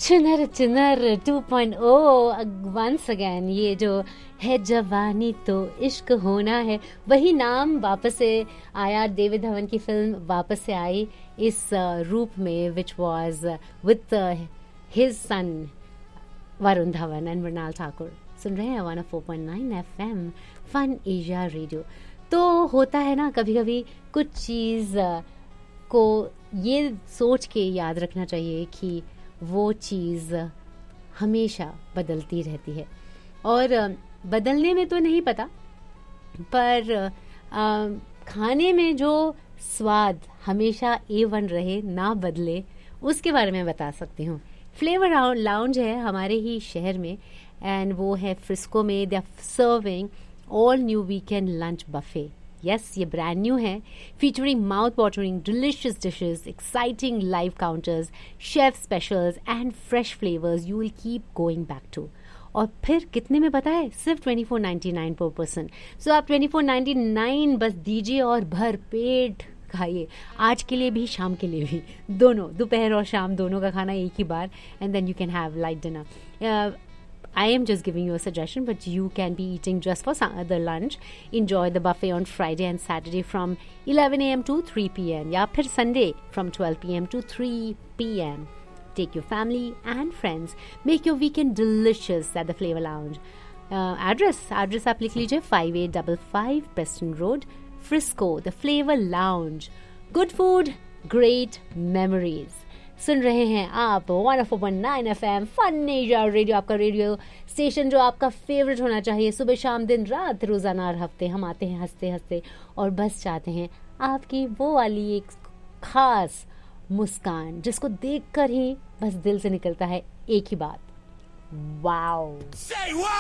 चुनर चुनर 2.0 once again. ये जो है जवानी तो इश्क होना है, वही नाम वापस से आया। डेविड धवन की फिल्म वापस से आई इस रूप में, which was with his son Varun Dhawan and Mrinal Thakur. सुन रहे हैं 104.9 FM फन एशिया रेडियो। तो होता है ना कभी कभी कुछ चीज़ को ये सोच के याद रखना चाहिए कि वो चीज़ हमेशा बदलती रहती है, और बदलने में तो नहीं पता, पर खाने में जो स्वाद हमेशा A1 रहे, ना बदले, उसके बारे में बता सकती हूँ। फ्लेवर लाउंज है हमारे ही शहर में, एंड वो है फ्रिस्को में। They are serving all new weekend lunch buffet. Yes, ये ब्रांड न्यू है, featuring mouth watering delicious dishes, exciting live counters, chef specials and fresh flavours you will keep going back to. और फिर कितने में पता है? सिर्फ 24.99 पर पर्सन। सो आप 24.99 बस दीजिए और भर पेट खाइए, आज के लिए भी शाम के लिए भी, दोनों, दोपहर और शाम दोनों का खाना एक ही बार, and then you can have light dinner. I am just giving you a suggestion, but you can be eating just for the lunch. Enjoy the buffet on Friday and Saturday from 11 a.m. to 3 p.m. या फिर Sunday from 12 p.m. to 3 p.m. Take your family and friends. Make your weekend delicious at the Flavor Lounge. Address आप लिख लीजिए 5855 Preston Road, Frisco. The Flavor Lounge. Good food, great memories. सुन रहे हैं आप 104.9 FM fun Asia radio, आपका radio station जो आपका favourite होना चाहिए। सुबह शाम दिन रात रोजाना हर हफ्ते हम आते हैं हंसते हंसते, और बस चाहते हैं आपकी वो वाली एक खास मुस्कान जिसको देखकर ही बस दिल से निकलता है एक ही बात, वाओ।